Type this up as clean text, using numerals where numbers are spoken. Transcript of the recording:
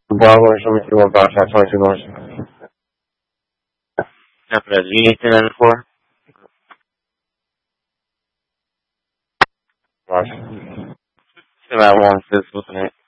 Bravo, show me through about 522 North. After that, anything under 4? Roger. Still at 1, 6, what's the name?